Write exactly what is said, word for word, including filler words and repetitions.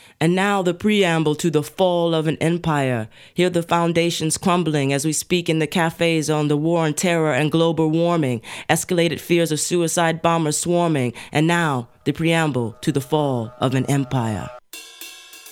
And now the preamble to the fall of an empire. Hear the foundations crumbling as we speak in the cafes on the war on terror and global warming, escalated fears of suicide bombers swarming, and now the preamble to the fall of an empire.